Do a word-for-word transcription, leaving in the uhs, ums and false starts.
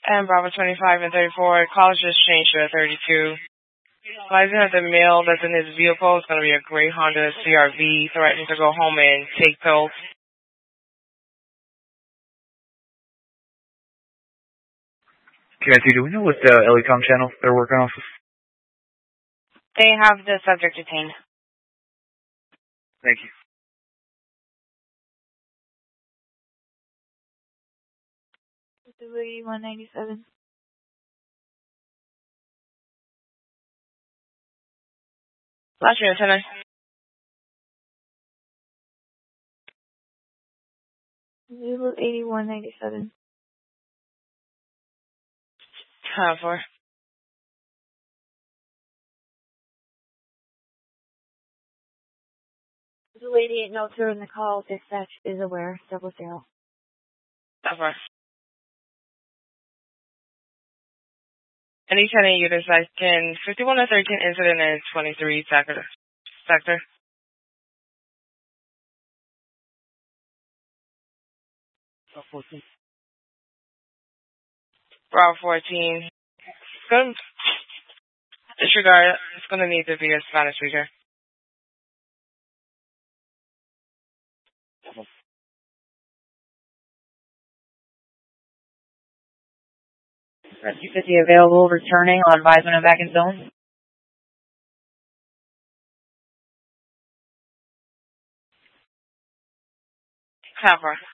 And Bravo twenty-five and thirty-four, call just changed to a thirty-two. Advising that the male that's in his vehicle is going to be a gray Honda C R V, threatening to go home and take pills. Kathy, do we know what uh, L E Com channel they're working off of? They have the subject detained. Thank you. eighty-one ninety-seven. Last year, ten. Zulu eighty-one ninety-seven. Time for. Zulu eighty-eight notes are in the call. Dispatch is aware. Double zero. Time for. Any ten units in fifty-one to thirteen incident in twenty-three sector. Sector. fourteen. Bravo fourteen. Good. Disregard. It's going to need to be a Spanish speaker. two fifty available, returning on advisement and back in zone. Cover.